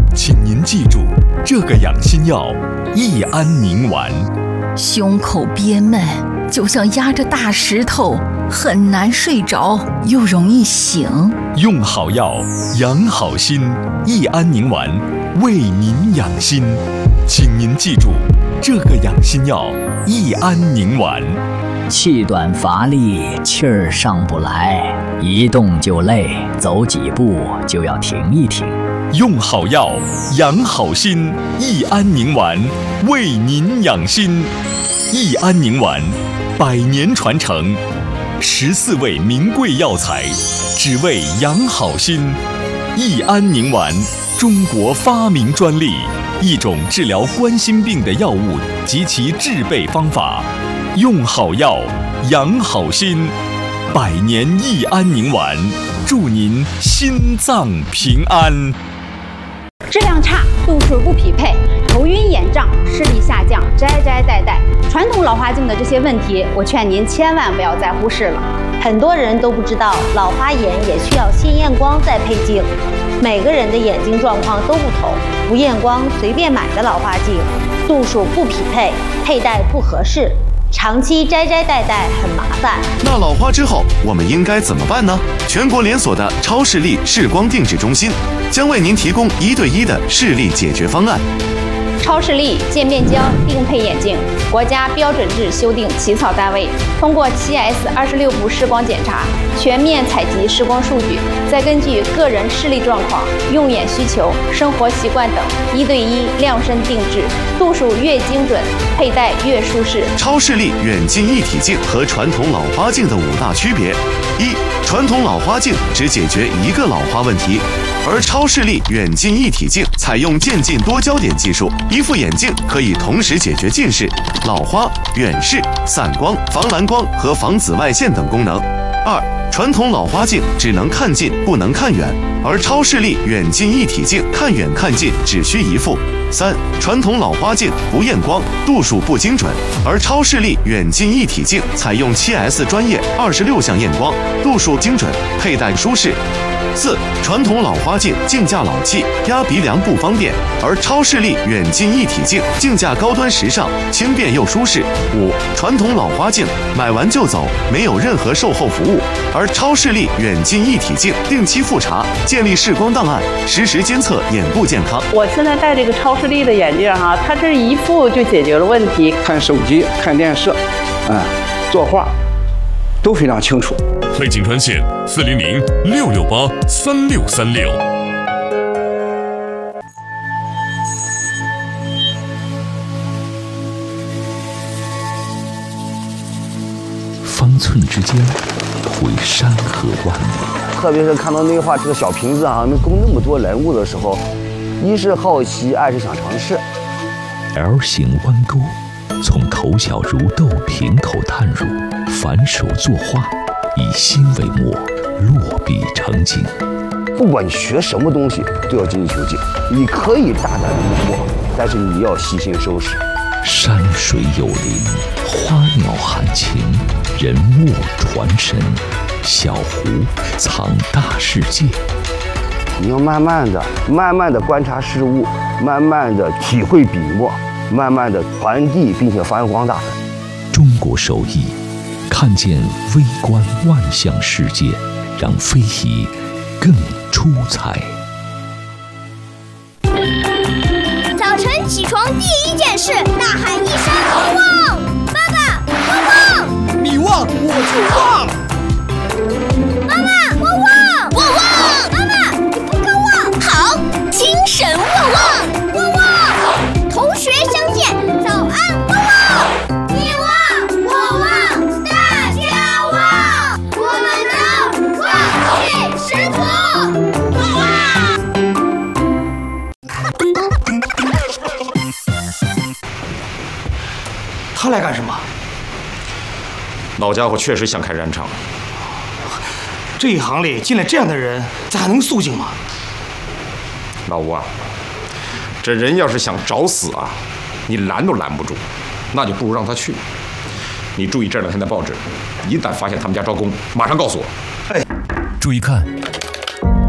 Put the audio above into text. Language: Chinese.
请您记住这个养心药益安宁丸。 胸口憋闷，就像压着大石头，很难睡着，又容易醒。 用好药，养好心，益安宁丸为您养心。请您记住这个养心药益安宁丸。 气短乏力，气儿上不来，一动就累，走几步就要停一停。 用好药，养好心，益安宁丸为您养心。益安宁丸100年传承，14味名贵药材，只为养好心。益安宁丸，中国发明专利，一种治疗冠心病的药物及其制备方法。用好药，养好心，100年益安宁丸，祝您心脏平安。 质量差，度数不匹配，头晕眼胀，视力下降，摘摘带带，传统老花镜的这些问题，我劝您千万不要再忽视了。 很多人都不知道，老花眼也需要先验光再配镜。每个人的眼睛状况都不同，不验光随便买的老花镜，度数不匹配，佩戴不合适，长期摘摘带带很麻烦。 那老花之后我们应该怎么办呢？全国连锁的超视力视光定制中心将为您提供1对1的视力解决方案。 超视力渐变焦定配眼镜，国家标准制修订起草单位，通过7S 26步视光检查，全面采集视光数据，再根据个人视力状况、用眼需求、生活习惯等1对1量身定制，度数越精准，佩戴越舒适。 超视力远近一体镜和传统老花镜的5大区别：一、传统老花镜只解决一个老花问题，而超视力远近一体镜采用渐近多焦点技术，一副眼镜可以同时解决近视、老花、远视、散光、防蓝光和防紫外线等功能。二、传统老花镜只能看近不能看远，而超视力远近一体镜看远看近只需一副。三、传统老花镜不验光，度数不精准，而超视力远近一体镜采用7S 专业26项验光，度数精准，佩戴舒适。四、传统老花镜镜架老气，压鼻梁不方便，而超视力远近一体镜镜架高端时尚，轻便又舒适。五、传统老花镜买完就走，没有任何售后服务，而超视力远近一体镜定期复查，建立视光档案，实时监测眼部健康。 我现在戴这个超视力的眼镜哈，它这一副就解决了问题， 看手机、看电视，作画都非常清楚。 黑警专线400-668-3636。 方寸之间，会山河万里。 特别是看到那画这个小瓶子能供那么多人物的时候，一是好奇，二是想尝试。 L 型弯钩，从口小如豆瓶口探入，反手作画，以心为墨，落笔成景。 不管你学什么东西，都要精益求精。你可以大胆离谱，但是你要细心收拾。 山水有灵，花鸟含情，人物传神，小湖藏大世界。 你要慢慢的观察事物，慢慢的体会笔墨，慢慢的传递并且发扬光大。 中国手艺，看见微观万象世界，让非遗更出彩。 早晨起床第一件事，大喊一声“旺”，爸爸，我旺！ 你旺，我就旺。 妈妈，我旺，我旺。妈妈，你不够旺。好，精神旺旺，我旺。同学相见，早安，我旺。你旺，我旺，大家旺。我们的旺气十足，我旺。 他来干什么？ 老家伙确实想开染厂。 这一行里进来这样的人，咱还能肃静吗？ 老吴啊，这人要是想找死啊，你拦都拦不住，那就不如让他去。你注意这2天的报纸，一旦发现他们家招工，马上告诉我。 注意看